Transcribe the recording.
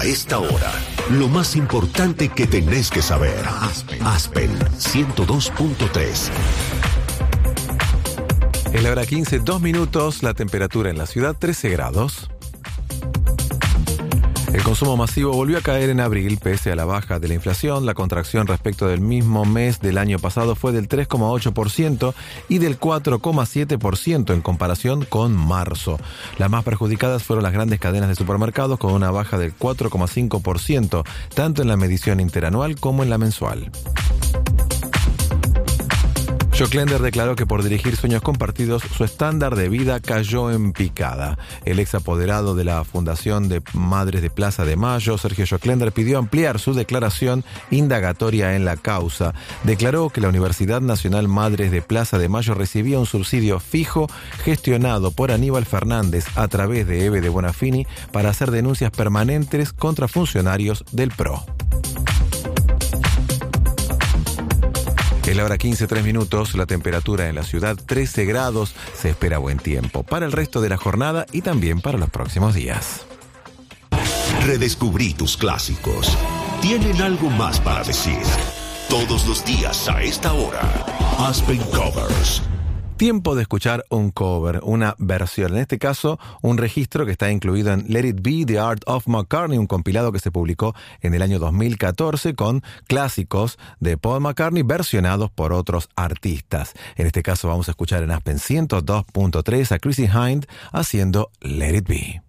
A esta hora, lo más importante que tenés que saber. Aspen 102.3. Es la hora 15, 2 minutos, la temperatura en la ciudad 13 grados. El consumo masivo volvió a caer en abril, pese a la baja de la inflación. La contracción respecto del mismo mes del año pasado fue del 3,8% y del 4,7% en comparación con marzo. Las más perjudicadas fueron las grandes cadenas de supermercados, con una baja del 4,5%, tanto en la medición interanual como en la mensual. Joclender declaró que por dirigir Sueños Compartidos, su estándar de vida cayó en picada. El ex apoderado de la Fundación de Madres de Plaza de Mayo, Sergio Joclender, pidió ampliar su declaración indagatoria en la causa. Declaró que la Universidad Nacional Madres de Plaza de Mayo recibía un subsidio fijo gestionado por Aníbal Fernández a través de Eve de Bonafini para hacer denuncias permanentes contra funcionarios del PRO. Es la hora 15, 3 minutos, la temperatura en la ciudad 13 grados, se espera buen tiempo para el resto de la jornada y también para los próximos días. Redescubrí tus clásicos. Tienen algo más para decir. Todos los días a esta hora, Aspen Covers. Tiempo de escuchar un cover, una versión, en este caso un registro que está incluido en Let It Be, The Art of McCartney, un compilado que se publicó en el año 2014 con clásicos de Paul McCartney versionados por otros artistas. En este caso vamos a escuchar en Aspen 102.3 a Chrissie Hynde haciendo Let It Be.